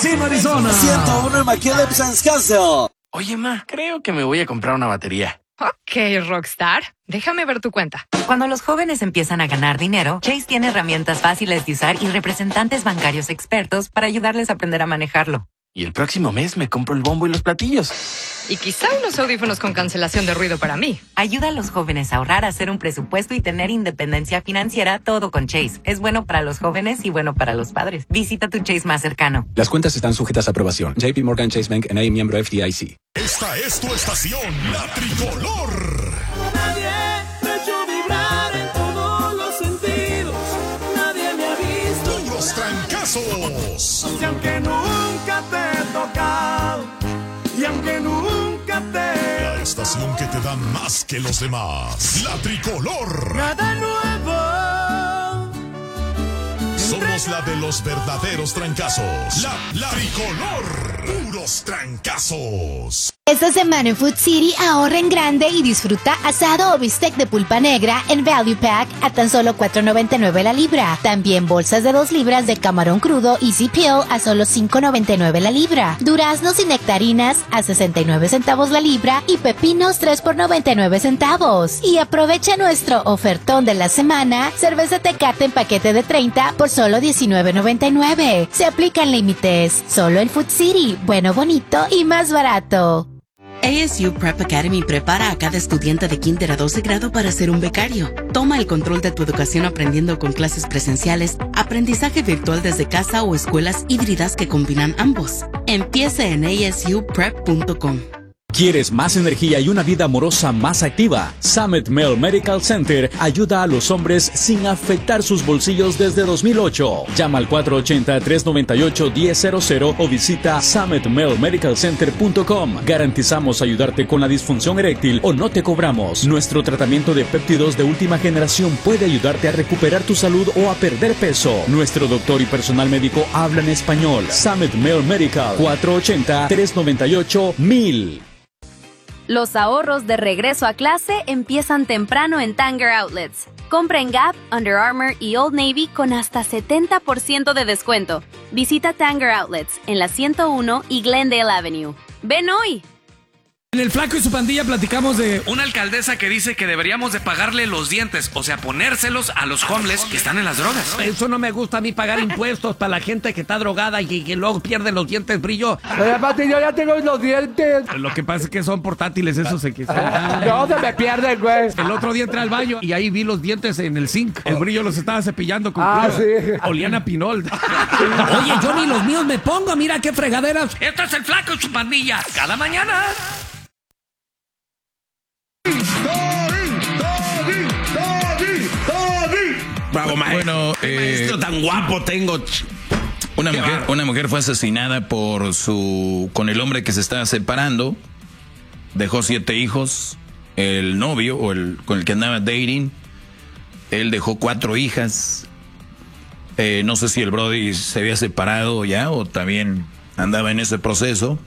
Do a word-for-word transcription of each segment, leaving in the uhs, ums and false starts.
Mendocino, Arizona. ciento uno en McKinley, Wisconsin. Oye, ma, creo que me voy a comprar una batería. Ok, Rockstar. Déjame ver tu cuenta. Cuando los jóvenes empiezan a ganar dinero, Chase tiene herramientas fáciles de usar y representantes bancarios expertos para ayudarles a aprender a manejarlo. Y el próximo mes me compro el bombo y los platillos. Y quizá unos audífonos con cancelación de ruido para mí. Ayuda a los jóvenes a ahorrar, a hacer un presupuesto y tener independencia financiera, todo con Chase. Es bueno para los jóvenes y bueno para los padres. Visita tu Chase más cercano. Las cuentas están sujetas a aprobación. J P Morgan Chase Bank N A, miembro F D I C. Esta es tu estación, la tricolor. Nadie me ha hecho vibrar en todos los sentidos. Nadie me ha visto. Puros trancazos. Y aunque nunca te he tocado, y aunque nunca te... La estación que te da más que los demás. La tricolor. Nada nuevo. Somos la de los verdaderos trancazos. La, la tricolor. Puros trancazos. Esta semana en Food City ahorra en grande y disfruta asado o bistec de pulpa negra en Value Pack a tan solo cuatro noventa y nueve la libra. También bolsas de dos libras de camarón crudo Easy Peel a solo cinco noventa y nueve la libra. Duraznos y nectarinas a sesenta y nueve centavos la libra y pepinos tres por noventa y nueve centavos. Y aprovecha nuestro ofertón de la semana, cerveza Tecate en paquete de treinta por solo diecinueve noventa y nueve. Se aplican límites. Solo en Food City. Bueno, bonito y más barato. A S U Prep Academy prepara a cada estudiante de kinder a doce grado para ser un becario. Toma el control de tu educación aprendiendo con clases presenciales, aprendizaje virtual desde casa o escuelas híbridas que combinan ambos. Empieza en A S U prep punto com. ¿Quieres más energía y una vida amorosa más activa? Summit Male Medical Center ayuda a los hombres sin afectar sus bolsillos desde dos mil ocho. Llama al cuatro ochenta, tres noventa y ocho, diez cero cero o visita summit male medical center punto com. Garantizamos ayudarte con la disfunción eréctil o no te cobramos. Nuestro tratamiento de péptidos de última generación puede ayudarte a recuperar tu salud o a perder peso. Nuestro doctor y personal médico hablan español. Summit Male Medical, cuatro ochenta, tres noventa y ocho, mil. Los ahorros de regreso a clase empiezan temprano en Tanger Outlets. Compra en Gap, Under Armour y Old Navy con hasta setenta por ciento de descuento. Visita Tanger Outlets en la ciento uno y Glendale Avenue. ¡Ven hoy! En el Flaco y su pandilla platicamos de una alcaldesa que dice que deberíamos de pagarle los dientes, o sea, ponérselos a los homeless que están en las drogas. Eso no me gusta a mí, pagar impuestos para la gente que está drogada y que, que luego pierde los dientes brillo. Pero aparte yo ya tengo los dientes. Lo que pasa es que son portátiles, esos se que son. No, se me pierden, güey. El otro día entré al baño y ahí vi los dientes en el zinc. El brillo los estaba cepillando con Ah, cloro. sí. Olían a pinol. Oye, yo ni los míos me pongo, mira qué fregaderas. Esto es el Flaco y su pandilla, cada mañana. Bravo, bueno, eh, tan guapo tengo. Una mujer, una mujer fue asesinada por su con el hombre que se estaba separando. Dejó siete hijos. El novio o el con el que andaba dating, él dejó cuatro hijas. Eh, no sé si el brody se había separado ya o también andaba en ese proceso.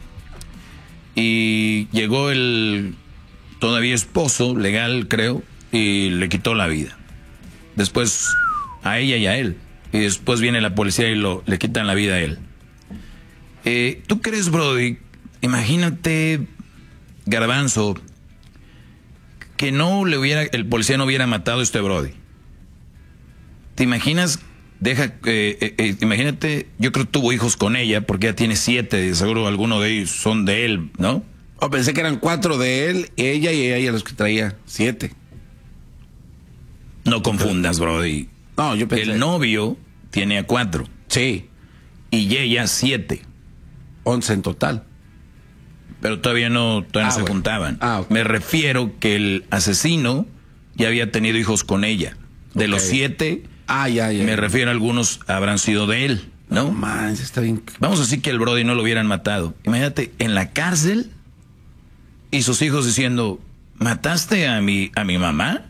Y llegó el todavía esposo legal, creo, y le quitó la vida. Después a ella y a él. Y después viene la policía y lo, le quitan la vida a él. Eh, ¿Tú crees, brody? Imagínate, Garbanzo, que no le hubiera, el policía no hubiera matado a este brody. ¿Te imaginas? Deja, eh, eh, eh, imagínate, yo creo que tuvo hijos con ella, porque ella tiene siete, y seguro algunos de ellos son de él, ¿no? Oh, pensé que eran cuatro de él, ella y ella los que traía siete. No confundas, brody. No, yo pensé. El novio tiene a cuatro. Sí. Y ella siete. Once en total. Pero todavía no, todavía Ah, no se bueno. juntaban. Ah, ok. Me refiero que el asesino ya había tenido hijos con ella. De Ok. los siete, Ah, ya, ya. me refiero a algunos habrán sido de él, ¿no? No, man, está bien. Vamos a decir que el brody no lo hubieran matado. Imagínate, en la cárcel y sus hijos diciendo, ¿mataste a mi, a mi mamá?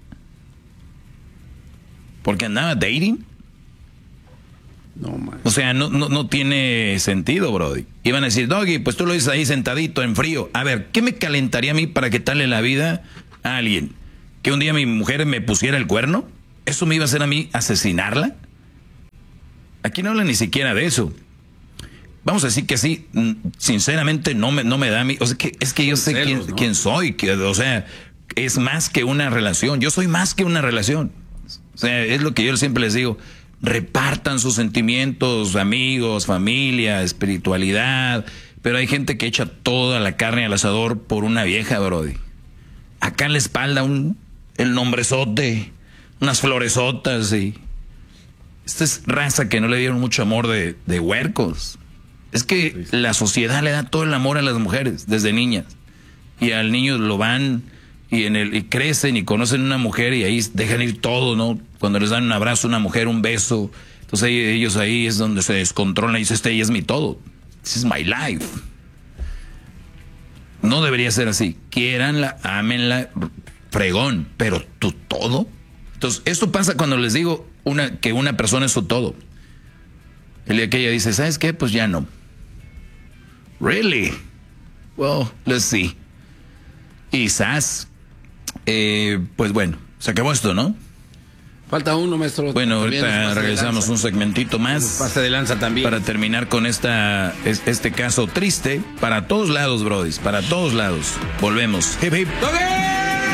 Porque andaba dating. No, man. O sea, no, no, no tiene sentido, brody. Iban a decir, Doggy, pues tú lo dices ahí sentadito, en frío. A ver, ¿qué me calentaría a mí para quitarle la vida a alguien? ¿Que un día mi mujer me pusiera el cuerno? ¿Eso me iba a hacer a mí asesinarla? Aquí no hablan ni siquiera de eso. vamos a decir que sí, sinceramente no me, no me da a mí, o sea, que, es que yo sé celos, quién, ¿no? quién soy, que, o sea, es más que una relación, yo soy más que una relación. O sea, es lo que yo siempre les digo, repartan sus sentimientos, amigos, familia, espiritualidad, pero hay gente que echa toda la carne al asador por una vieja, brody. Acá en la espalda un, el nombrezote, unas floresotas y... Esta es raza que no le dieron mucho amor de, de huercos. Es que sí, sí. la sociedad le da todo el amor a las mujeres desde niñas. Y al niño lo van y, en el, y crecen y conocen una mujer y ahí dejan ir todo, ¿no? Cuando les dan un abrazo a una mujer, un beso. Entonces ellos ahí es donde se descontrolan y dicen, este ella es mi todo. This is my life. No debería ser así. Quiéranla, ámenla, fregón. Pero tú todo. Entonces esto pasa cuando les digo... Una, que una persona es su todo. El día que ella dice, ¿sabes qué? Pues ya no. Really? Well, let's see. Y Sas, eh, pues bueno, se acabó esto, ¿no? Falta uno, maestro. Bueno, ahorita regresamos un segmentito más. Pase de lanza también. Para terminar con esta, este caso triste. Para todos lados, brodis. Para todos lados. Volvemos. Hip, hip. ¡Toque!